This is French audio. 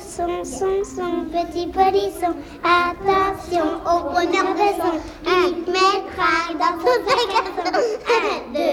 son, petit polisson. Attention au bonheur de son, il mettra dans son sac à son. 1, 2,